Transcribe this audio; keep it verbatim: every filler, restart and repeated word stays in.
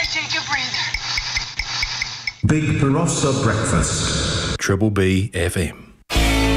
Take a breather. Big Barossa Breakfast. Triple B F M.